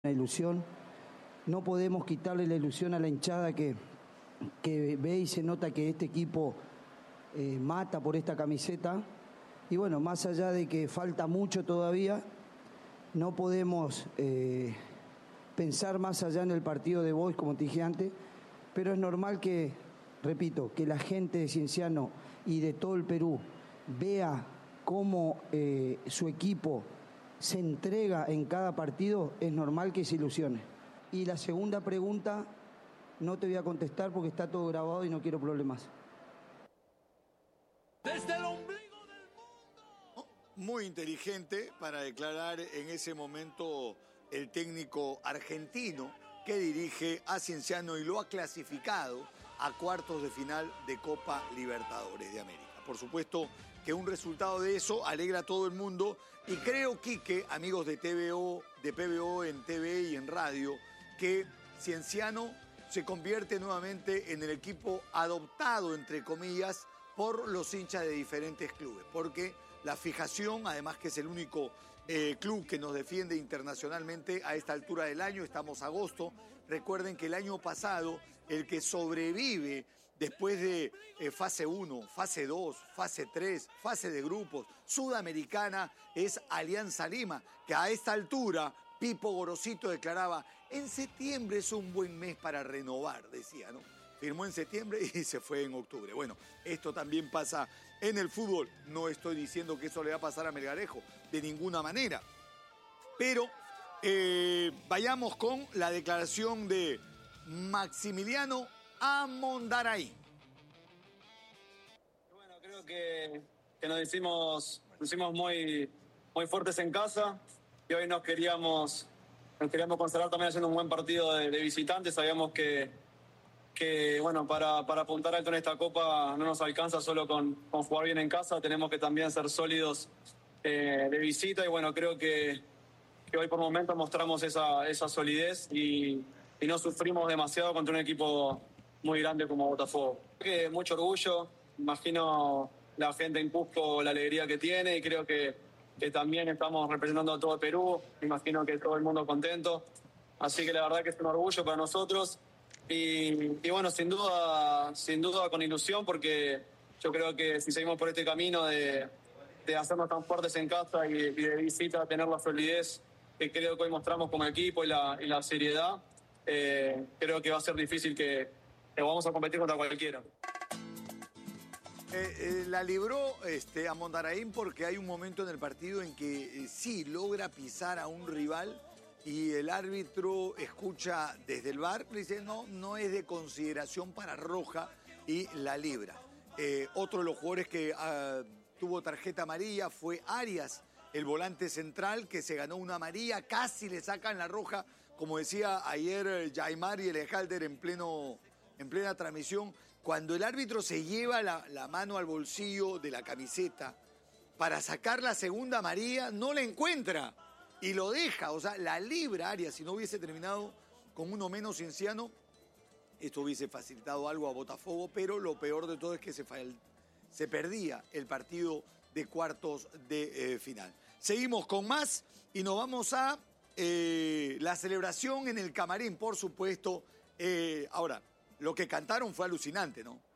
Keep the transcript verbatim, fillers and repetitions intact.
Una ilusión, no podemos quitarle la ilusión a la hinchada que, que ve y se nota que este equipo eh, mata por esta camiseta. Y bueno, más allá de que falta mucho todavía, no podemos eh, pensar más allá en el partido de Boys, como te dije antes, pero es normal que, repito, que la gente de Cienciano y de todo el Perú vea cómo eh, su equipo se entrega en cada partido, es normal que se ilusione. Y la segunda pregunta no te voy a contestar porque está todo grabado y no quiero problemas. Desde el ombligo del mundo. Muy inteligente para declarar en ese momento el técnico argentino que dirige a Cienciano y lo ha clasificado a cuartos de final de Copa Libertadores de América. Por supuesto que un resultado de eso alegra a todo el mundo y creo, Quique, amigos de T V O, de P B O en T V y en radio, que Cienciano se convierte nuevamente en el equipo adoptado, entre comillas, por los hinchas de diferentes clubes, porque la fijación, además que es el único eh, club que nos defiende internacionalmente a esta altura del año, estamos a agosto, recuerden que el año pasado el que sobrevive después de eh, fase uno, fase dos, fase tres, fase de grupos, sudamericana, es Alianza Lima, que a esta altura Pipo Gorosito declaraba, en septiembre es un buen mes para renovar, decía, ¿no? Firmó en septiembre y se fue en octubre. Bueno, esto también pasa en el fútbol. No estoy diciendo que eso le va a pasar a Melgarejo, de ninguna manera. Pero eh, vayamos con la declaración de Maximiliano Amondaraín. Bueno, creo que, que nos hicimos, nos hicimos muy, muy fuertes en casa y hoy nos queríamos, nos queríamos conservar también haciendo un buen partido de, de visitantes. Sabíamos que, que bueno, para, para apuntar alto en esta Copa no nos alcanza solo con, con jugar bien en casa, tenemos que también ser sólidos eh, de visita y bueno, creo que, que hoy por momentos mostramos esa, esa solidez y, y no sufrimos demasiado contra un equipo muy grande como Botafogo. Que mucho orgullo, imagino la gente en Cusco la alegría que tiene y creo que, que también estamos representando a todo el Perú, imagino que todo el mundo contento, así que la verdad que es un orgullo para nosotros y, y bueno, sin duda, sin duda con ilusión porque yo creo que si seguimos por este camino de, de hacernos tan fuertes en casa y, y de visita, tener la solidez que creo que hoy mostramos como equipo y la, y la seriedad, eh, creo que va a ser difícil que que vamos a competir contra cualquiera. Eh, eh, la libró este, a Mondaraín porque hay un momento en el partido en que eh, sí logra pisar a un rival y el árbitro escucha desde el V A R, le dice no, no es de consideración para roja y la libra. Eh, otro de los jugadores que uh, tuvo tarjeta amarilla fue Arias, el volante central que se ganó una amarilla, casi le sacan la roja, como decía ayer Jaimar y Elejalder en pleno... en plena transmisión, cuando el árbitro se lleva la, la mano al bolsillo de la camiseta para sacar la segunda amarilla, no la encuentra y lo deja, o sea, la libra Arias. Si no hubiese terminado con uno menos Cienciano, esto hubiese facilitado algo a Botafogo, pero lo peor de todo es que se, se perdía el partido de cuartos de eh, final. Seguimos con más y nos vamos a eh, la celebración en el camarín, por supuesto. Eh, ahora, lo que cantaron fue alucinante, ¿no?